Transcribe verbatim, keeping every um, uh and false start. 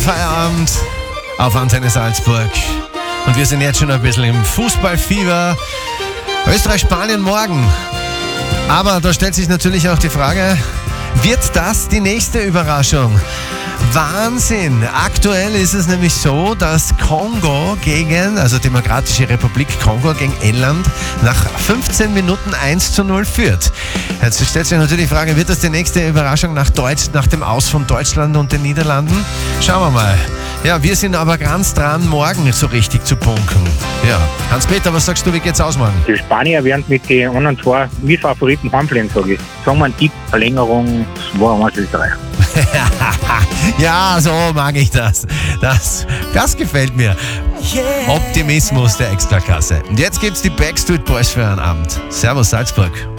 Feierabend auf Antenne Salzburg. Und wir sind jetzt schon ein bisschen im Fußballfieber. Österreich-Spanien morgen. Aber da stellt sich natürlich auch die Frage, wird das die nächste Überraschung? Wahnsinn! Aktuell ist es nämlich so, dass Kongo gegen, also Demokratische Republik Kongo gegen England nach fünfzehn Minuten eins zu null führt. Jetzt stellt sich natürlich die Frage, wird das die nächste Überraschung nach, Deutsch, nach dem Aus von Deutschland und den Niederlanden? Schauen wir mal. Ja, wir sind aber ganz dran, morgen so richtig zu punkten. Ja, Hans-Peter, was sagst du, wie geht's aus morgen? Die Spanier werden mit den anderen zwei Mitfavoriten heimfliegen, sage ich. Sagen wir einen Tipp, Verlängerung zwei eins Österreich. Ja, so mag ich das. Das, das gefällt mir. Optimismus der Extraklasse. Und jetzt gibt's die Backstreet Boys für einen Abend. Servus Salzburg.